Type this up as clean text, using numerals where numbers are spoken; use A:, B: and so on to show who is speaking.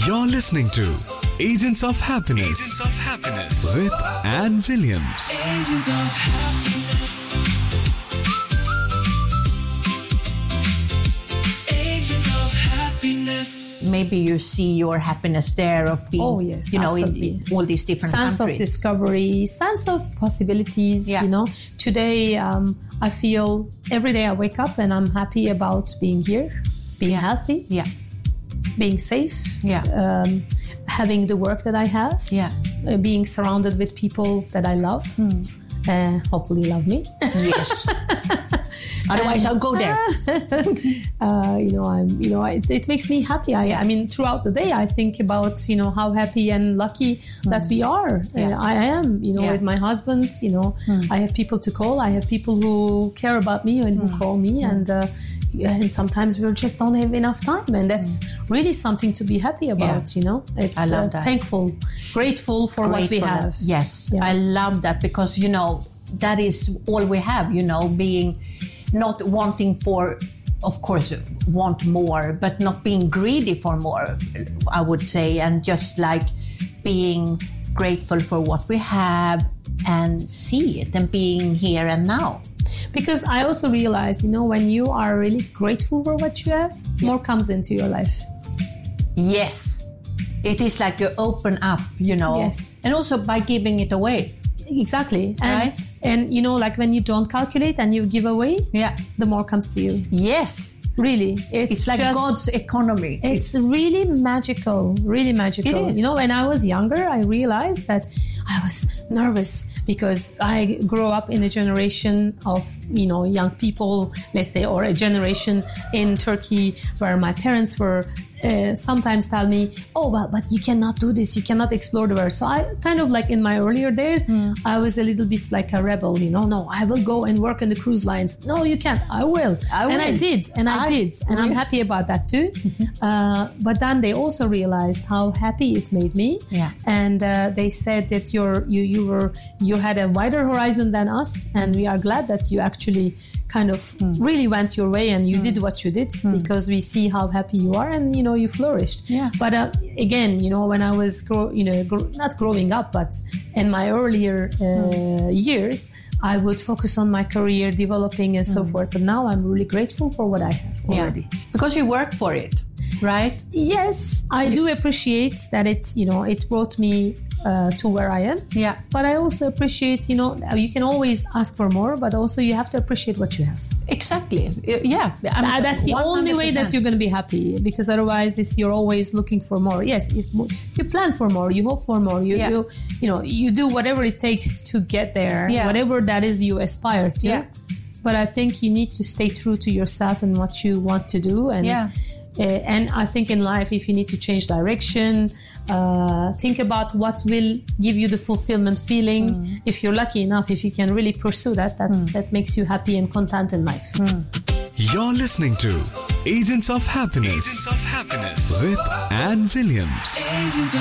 A: You're listening to Agents of Happiness. Agents of Happiness with Anne Williams.
B: Agents of Happiness. Agents of Happiness.
C: Maybe you see your happiness there of being,
D: absolutely.
C: in all these different
D: sense
C: countries.
D: of discovery, sense of possibilities.
C: Yeah.
D: Today I feel every day I wake up and I'm happy about being here, being healthy, being safe, having the work that I have, being surrounded with people that I love, hopefully love me.
C: Yes. Otherwise, I'll go there.
D: It makes me happy. I mean, throughout the day, I think about, how happy and lucky that we are. I am, with my husband, I have people to call. I have people who care about me and who call me. And sometimes we just don't have enough time. And that's really something to be happy about, It's
C: I love that.
D: Thankful, grateful for what we have.
C: Yes,
D: Yeah.
C: I love that because, that is all we have, being not wanting for, of course, want more, but not being greedy for more, I would say, and just like being grateful for what we have and see it and being here and now.
D: Because I also realize, when you are really grateful for what you have, more comes into your life.
C: Yes, it is like you open up,
D: Yes.
C: and also by giving it away.
D: Exactly. And,
C: Right.
D: and like when you don't calculate and you give away, the more comes to you.
C: Yes,
D: Really.
C: it's like
D: just,
C: God's economy.
D: It's really magical, really magical.
C: It is.
D: When I was younger, I realized that I was nervous because I grew up in a generation of, young people, let's say, or a generation in Turkey where my parents were sometimes tell me, but you cannot do this, you cannot explore the world. So I kind of like in my earlier days, I was a little bit like a rebel, no, I will go and work on the cruise lines. No, you can't. I will. And I did. And I'm happy about that too. But then they also realized how happy it made me.
C: Yeah.
D: And they said that you had a wider horizon than us, and we are glad that you actually kind of really went your way and you did what you did because we see how happy you are and you flourished.
C: Yeah.
D: But again, when I was not growing up, but in my earlier years, I would focus on my career, developing and so forth. But now I'm really grateful for what I have already.
C: Because you work for it, right?
D: Yes, I do appreciate that it's brought me to where I am.
C: Yeah.
D: But I also appreciate, you can always ask for more, but also you have to appreciate what you have.
C: Exactly. Yeah.
D: That's the only way that you're going to be happy, because otherwise you're always looking for more. Yes, if you plan for more, you hope for more, you do whatever it takes to get there, whatever that is you aspire to.
C: Yeah.
D: But I think you need to stay true to yourself and what you want to do. And and I think in life, if you need to change direction, think about what will give you the fulfillment feeling. If you're lucky enough, if you can really pursue that makes you happy and content in life.
A: You're listening to Agents of Happiness. Agents of Happiness with Anne Williams.
B: Agents